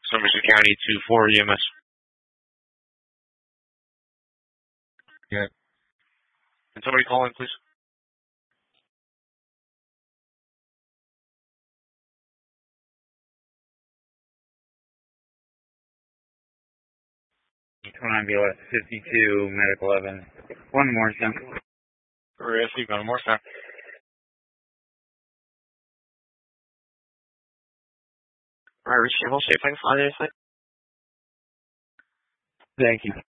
Somerset County to 4 EMS. Yeah. Can somebody call in, please? Come on, BLS 52, Medical 11. One more time. Receive one more time. Alright, reachable, safe, I can fly there, Thank you.